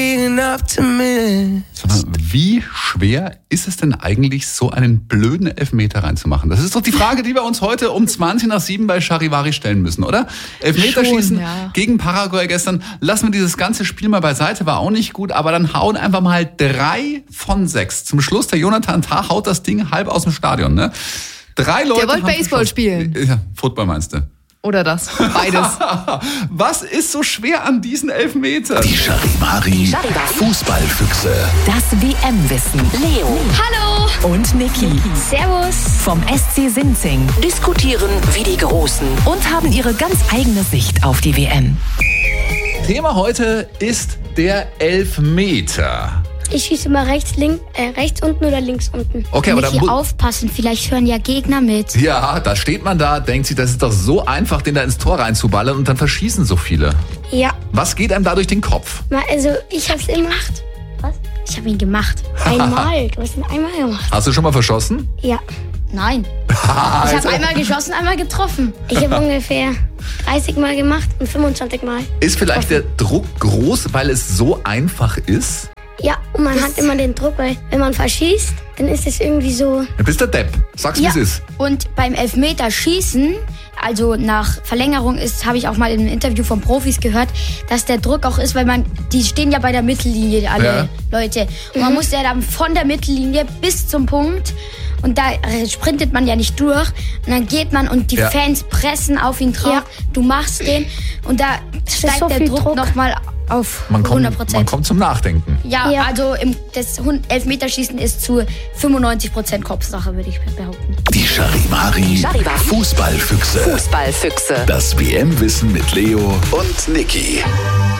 Sag mal, wie schwer ist es denn eigentlich, so einen blöden Elfmeter reinzumachen? Das ist doch die Frage, die wir uns heute um 20:07 bei Charivari stellen müssen, oder? Elfmeterschießen gegen Paraguay gestern. Lassen wir dieses ganze Spiel mal beiseite, war auch nicht gut, aber dann hauen einfach mal 3 von 6. Zum Schluss, der Jonathan Tah haut das Ding halb aus dem Stadion, ne? 3 Leute. Der wollte Baseball spielen. Ja, Football meinst du? Oder das, beides. Was ist so schwer an diesen Elfmetern? Die Charivari Fußballfüchse. Das WM-Wissen. Leo. Hallo. Und Niki. Servus. Vom SC Sinzing. Diskutieren wie die Großen. Und haben ihre ganz eigene Sicht auf die WM. Thema heute ist der Elfmeter. Ich schieße immer rechts unten oder links unten. Okay, aber Niki, aufpassen, vielleicht hören ja Gegner mit. Ja, da steht man da, denkt sich, das ist doch so einfach, den da ins Tor reinzuballern und dann verschießen so viele. Ja. Was geht einem da durch den Kopf? Also, ich hab's gemacht. Was? Ich hab ihn gemacht. Einmal. Du hast ihn einmal gemacht. Hast du schon mal verschossen? Ja. Nein. Ich habe einmal geschossen, einmal getroffen. Ich habe ungefähr 30 Mal gemacht und 25 Mal. Ist vielleicht der Druck groß, weil es so einfach ist? Ja, und man hat immer den Druck, weil wenn man verschießt, dann ist es irgendwie so... Du bist der Depp. Sag's, wie es ist. Und beim Elfmeterschießen, also nach Verlängerung habe ich auch mal in einem Interview von Profis gehört, dass der Druck auch ist, weil die stehen ja bei der Mittellinie, alle Leute. Und man muss ja dann von der Mittellinie bis zum Punkt, und da sprintet man ja nicht durch, und dann geht man und die Fans pressen auf ihn drauf, du machst den, und da steigt so der Druck nochmal auf 100%. Man kommt zum Nachdenken. Ja, also das Elfmeterschießen ist zu 95% Kopfsache, würde ich behaupten. Die Charivari Fußballfüchse. Fußballfüchse. Das WM-Wissen mit Leo und Niki.